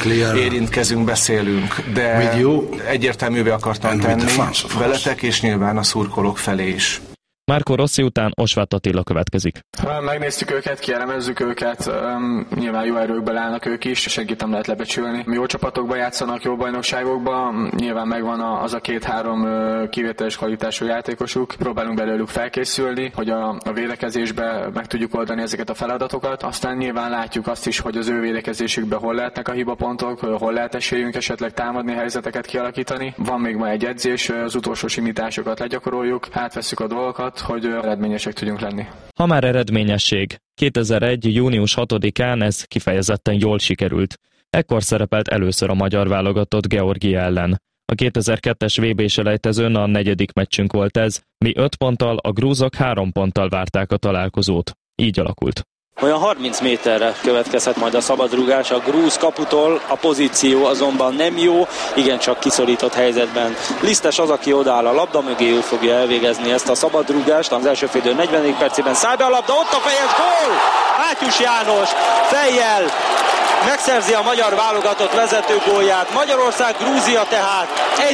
érintkezünk, beszélünk, de egyértelművé akartam tenni veletek, és nyilván a szurkolók felé is. Marco Rossi után Osváth Attila következik. Megnéztük őket, kielemezzük őket, nyilván jó erőkből állnak ők is, senkit nem lehet lebecsülni. Jó csapatokban játszanak, jó bajnokságokban, nyilván megvan az a 2-3 kivételes kvalitású játékosuk. Próbálunk belőlük felkészülni, hogy a védekezésbe meg tudjuk oldani ezeket a feladatokat. Aztán nyilván látjuk azt is, hogy az ő védekezésükben hol lehetnek a hibapontok, hol lehet esélyünk esetleg támadni, helyzeteket kialakítani. Van még ma egy edzés, az utolsó simításokat legyakoroljuk, átvesszük a dolgokat, hogy eredményesek tudjunk lenni. Ha már eredményesség, 2001. június 6-án ez kifejezetten jól sikerült. Ekkor szerepelt először a magyar válogatott Georgia ellen. A 2002-es VB-selejtezőn a 4. meccsünk volt ez, mi 5 ponttal, a grúzok 3 ponttal várták a találkozót. Így alakult. Olyan 30 méterre következhet majd a szabadrúgás a grúz kaputól, a pozíció azonban nem jó, igencsak kiszorított helyzetben. Lisztes az, aki odaáll a labda mögé, ő fogja elvégezni ezt a szabadrúgást. Az első félidő 40. percében száll be a labda, ott a fejes gól! Mátyus János fejjel megszerzi a magyar válogatott vezetőgólját. Magyarország, Grúzia tehát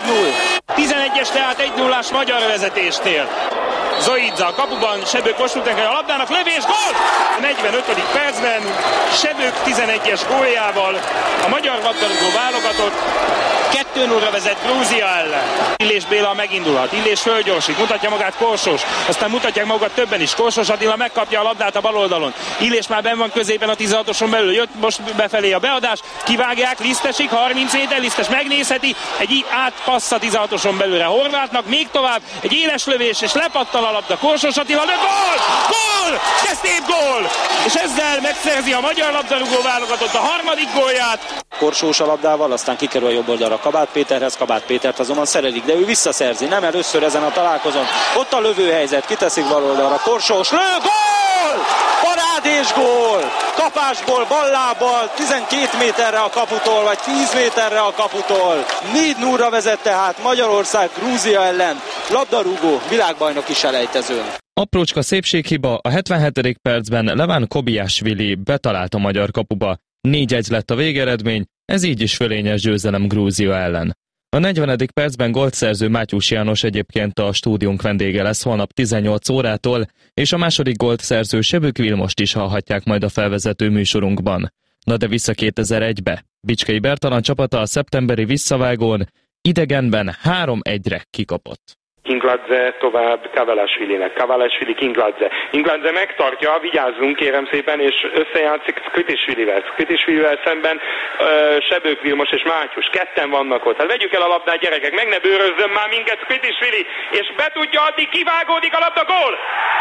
1-0. 11-es tehát 1-0-ás magyar vezetésnél. Zoidza a kapuban, Sebők Kossuth-Tenger a labdának, lövés, gól! A 45. percben Sebők 11-es góljával a magyar labdarúgó válogatott 2-0-ra vezet Grúzia ellen. Illés Béla megindulhat, Illés fölgyorsít, mutatja magát Korsós, aztán mutatják magukat többen is. Korsós Attila megkapja a labdát a bal oldalon. Illés már benn van középen a 16-oson belül, jött most befelé a beadás, kivágják, Lisztesig, 30 méter, Lisztes megnézheti, egy átpassz a 16-oson belülre Horvátnak, még tovább, egy éles lövés, és lepattal a labda, Korsós Attila, de gól! Gól! Ez szép gól! És ezzel megszerzi a magyar labdarúgó válogatott a harmadik gólját. Korsós a labdával, aztán kikerül a jobb oldalra Kabát Péterhez, Kabát Pétert azonban szerelik, de ő visszaszerzi, nem először ezen a találkozón. Ott a lövőhelyzet, kiteszik bal oldalra, Korsós lő, gól! Parádés gól! Kapásból, ballábbal, 12 méterre a kaputól, vagy 10 méterre a kaputól. 4-0-ra vezet tehát Magyarország Grúzia ellen, labdarúgó világbajnoki selejtezőn. Aprócska szépséghiba, a 77. percben Leván Kobiásvili betalált a magyar kapuba. 4-1 lett a végeredmény, ez így is fölényes győzelem Grúzia ellen. A 40. percben gólt szerző Mátyus János egyébként a stúdiónk vendége lesz holnap 18 órától, és a második gólt szerző Sebők Vilmost is hallhatják majd a felvezető műsorunkban. Na de vissza 2001-be. Bicskei Bertalan csapata a szeptemberi visszavágón idegenben 3-1-re kikapott. Kingladze tovább Kavalashvilinek, Kavalashvili Kingladze. Kingladze megtartja, vigyázzunk kérem szépen, és összejátszik Skvitisvilivel szemben Sebők Vilmos és Mátyus. Ketten vannak ott. Hát vegyük el a labdát, gyerekek, meg ne bőrözzön már minket Skvitisvili, és be tudja adni, kivágódik a labda, gól!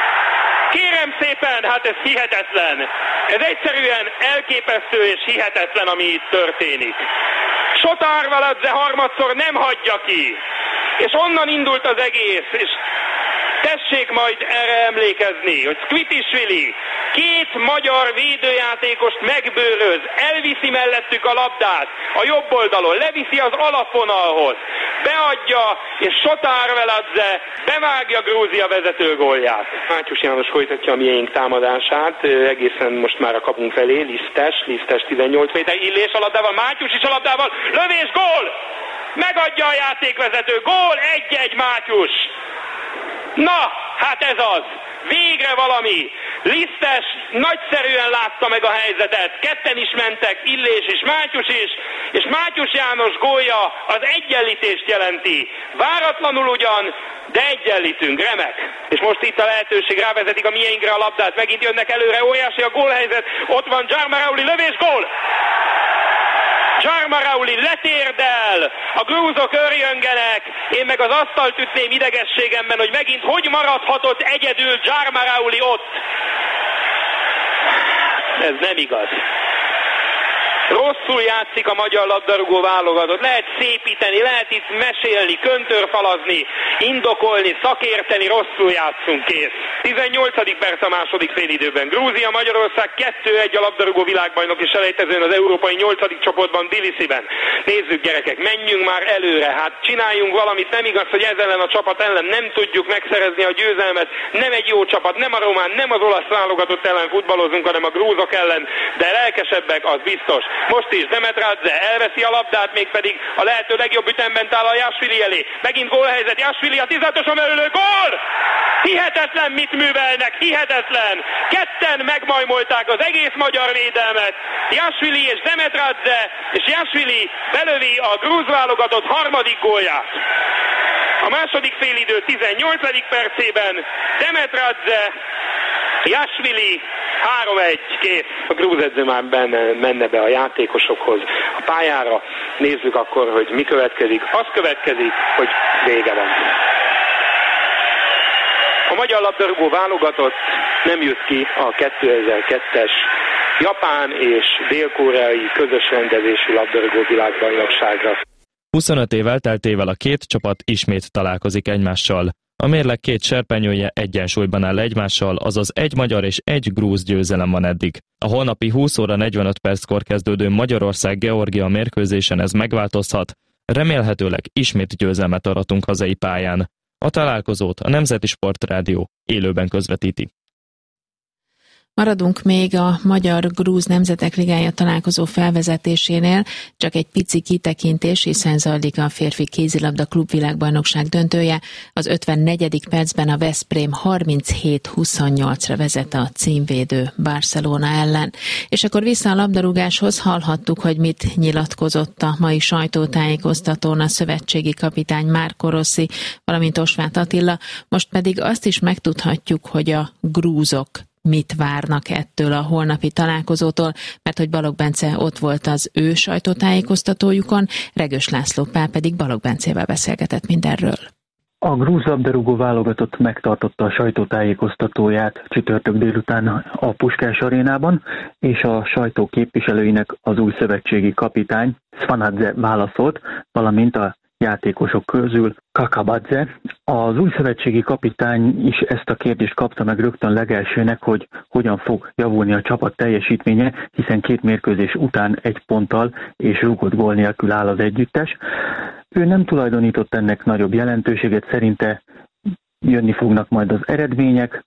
Kérem szépen, hát ez hihetetlen. Ez egyszerűen elképesztő és hihetetlen, ami itt történik. Sota Arveladze harmadszor nem hagyja ki. És onnan indult az egész, és tessék majd erre emlékezni, hogy Skvitisvili 2 magyar védőjátékost megbőröz, elviszi mellettük a labdát a jobb oldalon, leviszi az alapvonalhoz, beadja, és Sota Arveladze bevágja Grúzia vezető gólját. Mátyus János folytatja a miénk támadását, egészen most már a kapunk felé, Lisztes 18 méter, Illés a labdával, Mátyus is a labdával, lövés, gól! Megadja a játékvezető, gól, 1-1 Mátyus. Na, hát ez az. Végre valami. Lisztes nagyszerűen látta meg a helyzetet. Ketten is mentek, Illés és Mátyus is, és Mátyus János gólja az egyenlítést jelenti. Váratlanul ugyan, de egyenlítünk, remek. És most itt a lehetőség, rávezetik a mieinkre a labdát, megint jönnek előre, óriási a gólhelyzet, ott van Jarmarauli, lövés, gól! Jarmarauli letérdel, a grúzok örjöngenek, én meg az asztalt ütném idegességemben, hogy megint hogy maradhatott egyedül Jarmarauli ott. Ez nem igaz. Rosszul játszik a magyar labdarúgó válogatott. Lehet szépíteni, lehet itt mesélni, köntörfalazni, indokolni, szakérteni, rosszul játszunk, kész. 18. perc a második félidőben. Grúzia, Magyarország 2-1 a labdarúgó világbajnoki selejtezőn az európai 8. csoportban Tbilisiben. Nézzük gyerekek, menjünk már előre, hát csináljunk valamit, nem igaz, hogy ez ellen a csapat ellen nem tudjuk megszerezni a győzelmet, nem egy jó csapat, nem a román, nem az olasz válogatott ellen futballozunk, hanem a grúzok ellen, de lelkesebbek, az biztos. Most is Demetradze elveszi a labdát, mégpedig a lehető legjobb ütemben Talájásvili elé. Megint gólhelyzet, Jásvili a 16-oson belül, gól! Hihetetlen, mit művelnek, hihetetlen! Ketten megmajmolták az egész magyar védelmet, Jásvili és Demetradze, és Jásvili belövi a grúz válogatott harmadik gólját. A második félidő 18. percében Demetradze, Jásvili 3-1, kész. A grúz edző már menne be a játékosokhoz a pályára. Nézzük akkor, hogy mi következik. Az következik, hogy vége van. A magyar labdarúgó válogatott nem jut ki a 2002-es japán és dél-koreai közös rendezésű labdarúgó világbajnokságra. 25 év elteltével a két csapat ismét találkozik egymással. A mérleg két serpenyője egyensúlyban áll egymással, azaz egy magyar és egy grúz győzelem van eddig. A holnapi 20 óra 45 perckor kezdődő Magyarország-Georgia mérkőzésen ez megváltozhat, remélhetőleg ismét győzelmet aratunk hazai pályán. A találkozót a Nemzeti Sportrádió élőben közvetíti. Maradunk még a Magyar-Grúz Nemzetek Ligája találkozó felvezetésénél, csak egy pici kitekintés, hiszen zajlik a férfi kézilabda klubvilágbajnokság döntője. Az 54. percben a Veszprém 37-28-ra vezet a címvédő Barcelona ellen. És akkor vissza a labdarúgáshoz, hallhattuk, hogy mit nyilatkozott a mai sajtótájékoztatón a szövetségi kapitány Márko Rossi, valamint Osváth Attila. Most pedig azt is megtudhatjuk, hogy a grúzok mit várnak ettől a holnapi találkozótól, mert hogy Balogh Bence ott volt az ő sajtótájékoztatójukon, Regős László Pál pedig Balogh Bencével beszélgetett mindenről. A grúz labdarúgó válogatott megtartotta a sajtótájékoztatóját csütörtök délután a Puskás arénában, és a sajtó képviselőinek az új szövetségi kapitány Szvanadze válaszolt, valamint a játékosok közül Kakabadze. Az új szövetségi kapitány is ezt a kérdést kapta meg rögtön legelsőnek, hogy hogyan fog javulni a csapat teljesítménye, hiszen 2 mérkőzés után 1 ponttal és rúgott gól nélkül áll az együttes. Ő nem tulajdonított ennek nagyobb jelentőséget, szerinte jönni fognak majd az eredmények,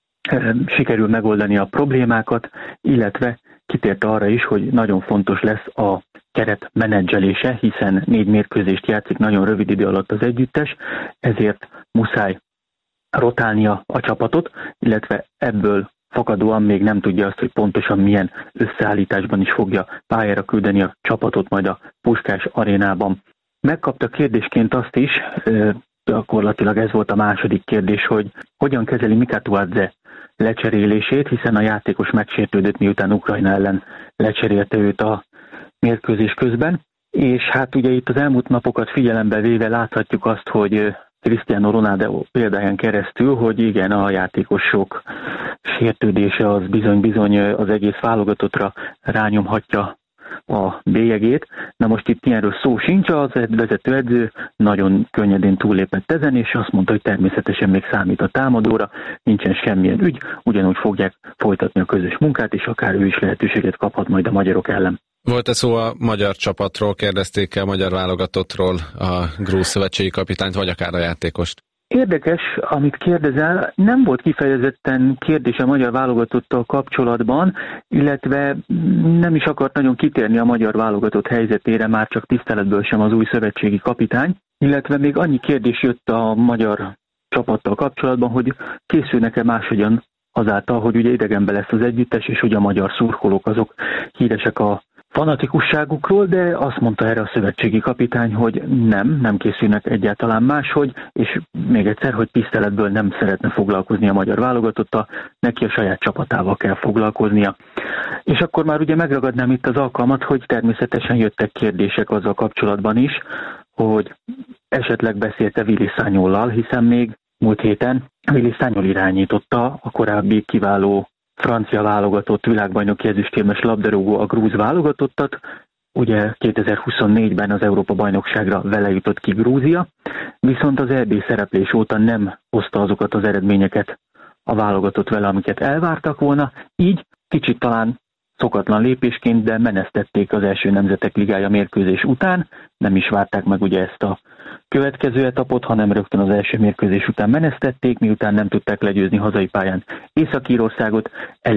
sikerül megoldani a problémákat, illetve kitért arra is, hogy nagyon fontos lesz a keret menedzselése, hiszen 4 mérkőzést játszik nagyon rövid idő alatt az együttes, ezért muszáj rotálnia a csapatot, illetve ebből fakadóan még nem tudja azt, hogy pontosan milyen összeállításban is fogja pályára küldeni a csapatot majd a Puskás arénában. Megkapta kérdésként azt is, gyakorlatilag ez volt a második kérdés, hogy hogyan kezeli Mika Tuadze lecserélését, hiszen a játékos megsértődött, miután Ukrajna ellen lecserélte őt a mérkőzés közben, és hát ugye itt az elmúlt napokat figyelembe véve láthatjuk azt, hogy Cristiano Ronaldo példáján keresztül, hogy igen, a játékosok sértődése az bizony az egész válogatottra rányomhatja a bélyegét. Na most itt ilyenről szó sincs, az vezetőedző nagyon könnyedén túllépett ezen, és azt mondta, hogy természetesen még számít a támadóra, nincsen semmilyen ügy, ugyanúgy fogják folytatni a közös munkát, és akár ő is lehetőséget kaphat majd a magyarok ellen. Volt-e szó a magyar csapatról, kérdezték-e a magyar válogatottról a grúz szövetségi kapitányt, vagy akár a játékost? Érdekes, amit kérdezel, nem volt kifejezetten kérdés a magyar válogatottal kapcsolatban, illetve nem is akart nagyon kitérni a magyar válogatott helyzetére, már csak tiszteletből sem az új szövetségi kapitány, illetve még annyi kérdés jött a magyar csapattal kapcsolatban, hogy készülnek-e máshogyan azáltal, hogy ugye idegenben lesz az együttes, és ugye a magyar szurkolók azok híresek a fanatikusságukról, de azt mondta erre a szövetségi kapitány, hogy nem készülnek egyáltalán máshogy, és még egyszer, hogy tiszteletből nem szeretne foglalkozni a magyar válogatottal, neki a saját csapatával kell foglalkoznia. És akkor már ugye megragadnám itt az alkalmat, hogy természetesen jöttek kérdések azzal kapcsolatban is, hogy esetleg beszélte Willy Sagnollal, hiszen még múlt héten Willy Sagnol irányította a korábbi kiváló francia válogatott világbajnoki ezüstérmes labdarúgó a grúz válogatottat. Ugye 2024-ben az Európa-bajnokságra vele jutott ki Grúzia, viszont az EB szereplés óta nem hozta azokat az eredményeket a válogatott vele, amiket elvártak volna, így kicsit talán szokatlan lépésként, de menesztették az első Nemzetek Ligája mérkőzés után, nem is várták meg ugye ezt a következő etapot, hanem rögtön az első mérkőzés után menesztették, miután nem tudták legyőzni hazai pályán Észak-Írországot, elég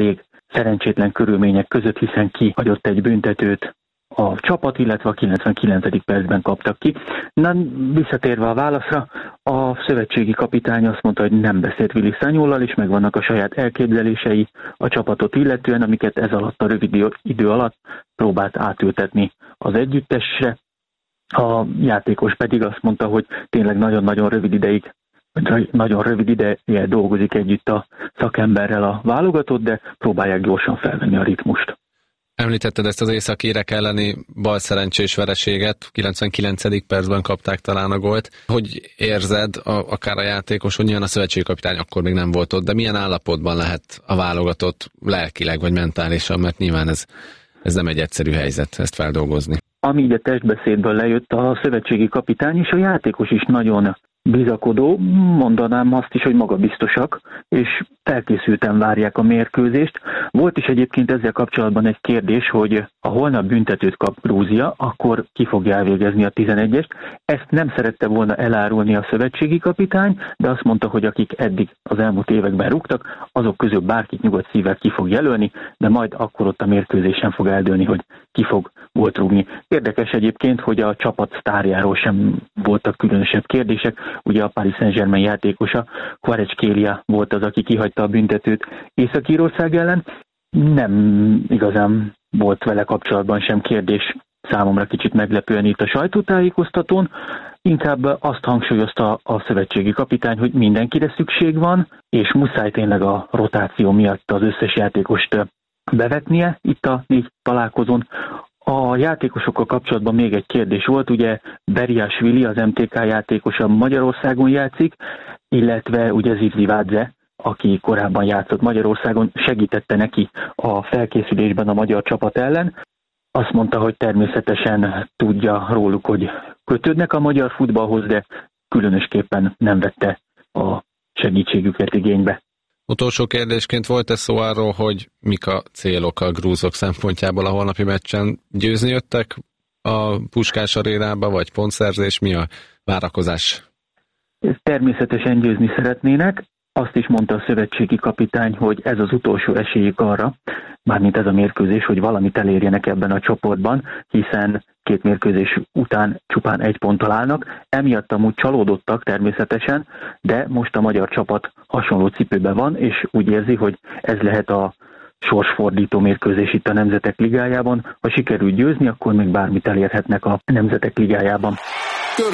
szerencsétlen körülmények között, hiszen kihagyott egy büntetőt a csapat, illetve a 99. percben kaptak ki. Na, visszatérve a válaszra, a szövetségi kapitány azt mondta, hogy nem beszélt Willy Sagnollal, és megvannak a saját elképzelései a csapatot illetően, amiket ez alatt a rövid idő alatt próbált átültetni az együttesre. A játékos pedig azt mondta, hogy tényleg nagyon rövid ideje dolgozik együtt a szakemberrel a válogatott, de próbálják gyorsan felvenni a ritmust. Említetted ezt az északírek elleni balszerencsés vereséget, 99. percben kapták talán a gólt. Hogy érzed, akár a játékos, hogy nyilván a szövetségkapitány akkor még nem volt ott, de milyen állapotban lehet a válogatott lelkileg vagy mentálisan, mert nyilván ez nem egy egyszerű helyzet ezt feldolgozni. Ami így a testbeszédből lejött, a szövetségi kapitány és a játékos is nagyon bizakodó, mondanám azt is, hogy magabiztosak, és felkészülten várják a mérkőzést. Volt is egyébként ezzel kapcsolatban egy kérdés, hogy ha holnap büntetőt kap Grúzia, akkor ki fogja elvégezni a 11-est. Ezt nem szerette volna elárulni a szövetségi kapitány, de azt mondta, hogy akik eddig az elmúlt években rúgtak, azok közül bárkit nyugodt szívvel ki fog jelölni, de majd akkor ott a mérkőzésen fog eldőlni, hogy ki fog gólt rúgni. Érdekes egyébként, hogy a csapat sztárjáról sem voltak különösebb kérdések. Ugye a Paris Saint-Germain játékosa, Kvaratskhelia volt az, aki kihagyta a büntetőt Észak-Írország ellen. Nem igazán volt vele kapcsolatban sem kérdés, számomra kicsit meglepően itt a sajtótájékoztatón. Inkább azt hangsúlyozta a szövetségi kapitány, hogy mindenkire szükség van, és muszáj tényleg a rotáció miatt az összes játékost bevetnie itt a 4 találkozón. A játékosokkal kapcsolatban még egy kérdés volt, ugye Beriashvili, az MTK játékosa Magyarországon játszik, illetve ugye Zivzivadze, aki korábban játszott Magyarországon, segítette neki a felkészülésben a magyar csapat ellen. Azt mondta, hogy természetesen tudja róluk, hogy kötődnek a magyar futballhoz, de különösképpen nem vette a segítségüket igénybe. Utolsó kérdésként volt-e szó arról, hogy mik a célok a grúzok szempontjából a holnapi meccsen? Győzni jöttek a Puskás arénába, vagy pontszerzés? Mi a várakozás? Természetesen győzni szeretnének. Azt is mondta a szövetségi kapitány, hogy ez az utolsó esélyük arra, mármint ez a mérkőzés, hogy valamit elérjenek ebben a csoportban, hiszen 2 mérkőzés után csupán 1 ponttal állnak. Emiatt amúgy csalódottak természetesen, de most a magyar csapat hasonló cipőben van, és úgy érzi, hogy ez lehet a sorsfordító mérkőzés itt a Nemzetek Ligájában. Ha sikerül győzni, akkor még bármit elérhetnek a Nemzetek Ligájában.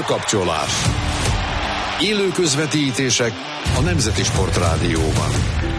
Körkapcsolás. Élő közvetítések a Nemzeti Sportrádióban.